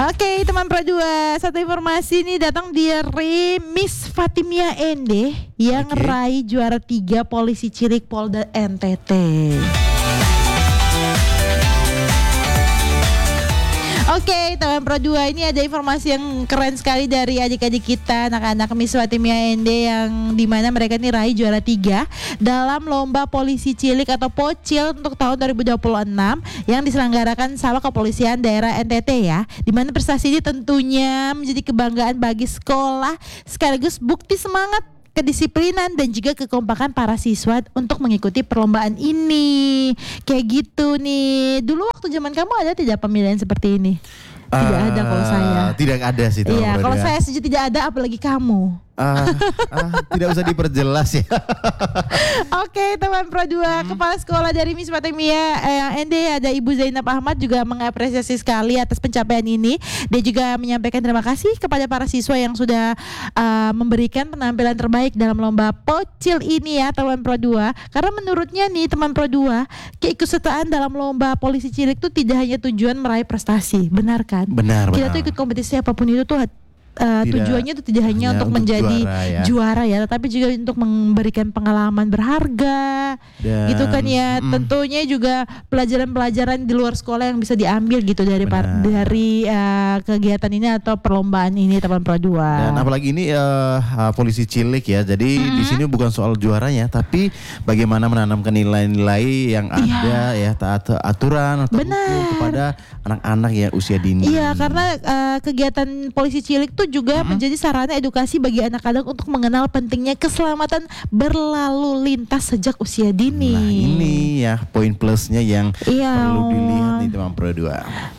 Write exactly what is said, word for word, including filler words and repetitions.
Oke teman Pro dua, satu informasi nih datang dari Miss Fatimia Ende yang Oke. raih juara tiga polisi cilik Polda N T T. Oke teman Pro dua, ini ada informasi yang keren sekali dari adik-adik kita, anak-anak Miss Fatimia Ende, yang dimana mereka ini raih juara tiga dalam lomba polisi cilik atau Pocil untuk tahun dua ribu dua puluh enam yang diselenggarakan sama Kepolisian Daerah N T T ya, dimana prestasi ini tentunya menjadi kebanggaan bagi sekolah sekaligus bukti semangat, kedisiplinan dan juga kekompakan para siswa untuk mengikuti perlombaan ini. Kayak gitu nih. Dulu waktu zaman kamu ada tidak pemilihan seperti ini? Tidak Uh, ada kalau saya. Tidak ada sih. Iya, kalau saya setuju tidak ada, apalagi kamu. Uh, uh, tidak usah diperjelas ya. Oke teman Pro dua, hmm. Kepala Sekolah dari Miss Fatimia eh, Ende ada Ibu Zainab Ahmad juga mengapresiasi sekali atas pencapaian ini. Dia juga menyampaikan terima kasih kepada para siswa yang sudah uh, memberikan penampilan terbaik dalam lomba Pocil ini ya teman Pro dua. Karena menurutnya nih teman Pro dua, keikutsertaan dalam lomba polisi cilik itu tidak hanya tujuan meraih prestasi, benar kan? Benar, Kita benar. tuh ikut kompetisi apapun itu tuh Uh, Tidak, tujuannya itu tidak hanya, hanya untuk, untuk menjadi juara ya. juara ya, tetapi juga untuk memberikan pengalaman berharga, Dan, gitu kan ya. mm, Tentunya juga pelajaran-pelajaran di luar sekolah yang bisa diambil gitu dari par- Benar. dari uh, kegiatan ini atau perlombaan ini teman Pro dua. Dan apalagi ini uh, uh, polisi cilik ya. Jadi Mm-hmm. di sini bukan soal juaranya, tapi bagaimana menanamkan nilai-nilai yang ada ya, taat aturan atau Benar. hukum kepada anak-anak ya usia dini. Iya, karena uh, kegiatan polisi cilik tuh juga Mm-hmm. menjadi sarana edukasi bagi anak-anak untuk mengenal pentingnya keselamatan berlalu lintas sejak usia dini. Nah ini ya poin plusnya yang Iya. perlu dilihat nih teman Pro dua.